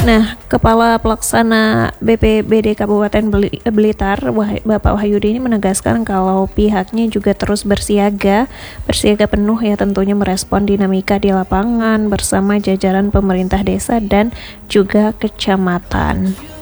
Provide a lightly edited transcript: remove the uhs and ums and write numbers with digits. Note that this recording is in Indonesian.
Nah, Kepala Pelaksana BPBD Kabupaten Blitar, Bapak Wahyudi ini menegaskan kalau pihaknya juga terus bersiaga penuh ya tentunya merespon dinamika di lapangan bersama jajaran pemerintah desa dan juga kecamatan.